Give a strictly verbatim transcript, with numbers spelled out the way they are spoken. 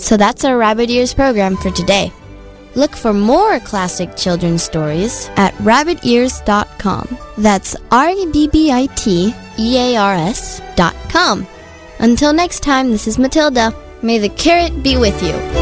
So that's our Rabbit Ears program for today. Look for more classic children's stories at rabbit ears dot com. That's R A B B I T E A R S dot com. Until next time, this is Matilda. May the carrot be with you.